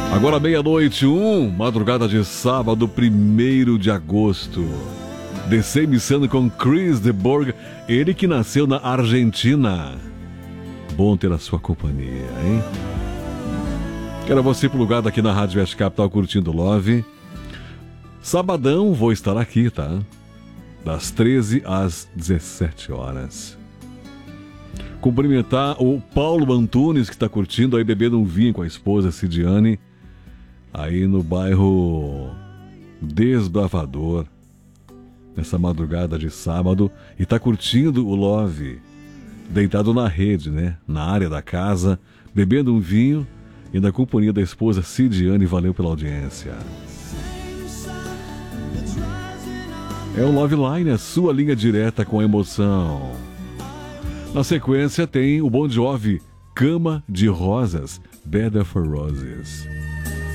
Agora 00:01, madrugada de sábado, 1º de agosto. The Same Sun com Chris de Burgh, ele que nasceu na Argentina. Bom ter a sua companhia, hein? Quero você pro lugar daqui na Rádio West Capital curtindo Love. Sabadão vou estar aqui, tá? Das 13 às 17 horas. Cumprimentar o Paulo Antunes, que está curtindo aí, bebendo um vinho com a esposa Cidiane, aí no bairro Desbravador, nessa madrugada de sábado, e tá curtindo o Love, deitado na rede, né? Na área da casa, bebendo um vinho e na companhia da esposa Cidiane. Valeu pela audiência. É o Love Line, a sua linha direta com emoção. Na sequência tem o Bon Jovi, Cama de Rosas, Bed for Roses.